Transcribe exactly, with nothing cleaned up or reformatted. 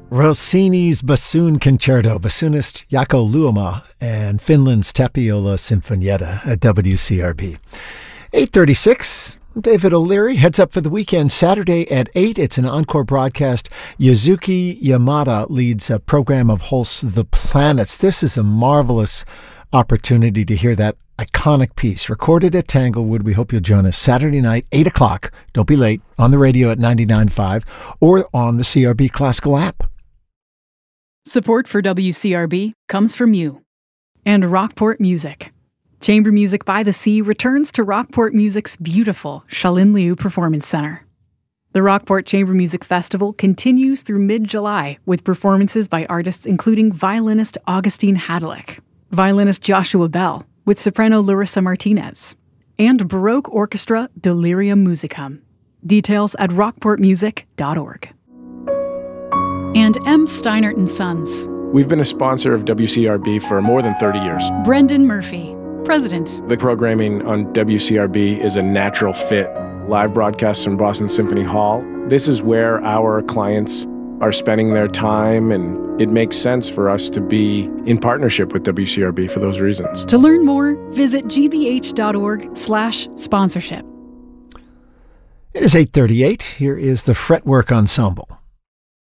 Rossini's Bassoon Concerto, bassoonist Jaakko Luoma, and Finland's Tapiola Sinfonietta at W C R B. eight thirty-six, David O'Leary heads up for the weekend. Saturday at eight, it's an encore broadcast. Yuzuki Yamada leads a program of Holst the Planets. This is a marvelous opportunity to hear that iconic piece recorded at Tanglewood. We hope you'll join us Saturday night, eight o'clock. Don't be late, on the radio at ninety-nine point five or on the C R B Classical app. Support for W C R B comes from you and Rockport Music. Chamber Music by the Sea returns to Rockport Music's beautiful Shalin Liu Performance Center. The Rockport Chamber Music Festival continues through mid-July with performances by artists including violinist Augustine Hadlick, violinist Joshua Bell with soprano Larissa Martinez, and Baroque Orchestra Delirium Musicum. Details at rockport music dot org. And M. Steinert and Sons. We've been a sponsor of W C R B for more than thirty years. Brendan Murphy, President. The programming on W C R B is a natural fit. Live broadcasts from Boston Symphony Hall. This is where our clients are spending their time, and it makes sense for us to be in partnership with W C R B for those reasons. To learn more, visit g b h dot org slash sponsorship. It is eight thirty-eight. Here is the Fretwork Ensemble.